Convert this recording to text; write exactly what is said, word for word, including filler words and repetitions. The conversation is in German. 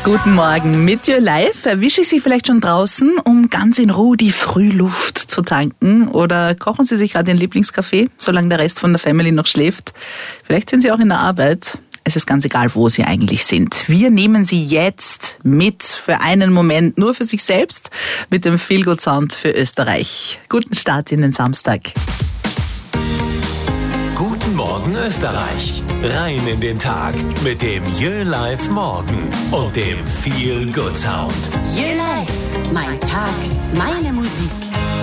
Guten Morgen. Mit Your Life erwische ich Sie vielleicht schon draußen, um ganz in Ruhe die Frühluft zu tanken. Oder kochen Sie sich gerade den Lieblingskaffee, solange der Rest von der Family noch schläft. Vielleicht sind Sie auch in der Arbeit. Es ist ganz egal, wo Sie eigentlich sind. Wir nehmen Sie jetzt mit für einen Moment nur für sich selbst mit dem Feel Good Sound für Österreich. Guten Start in den Samstag. Guten Morgen Österreich. Rein in den Tag mit dem Your Life Morgen und dem Feel Good Sound. Your Life. Mein Tag, meine Musik.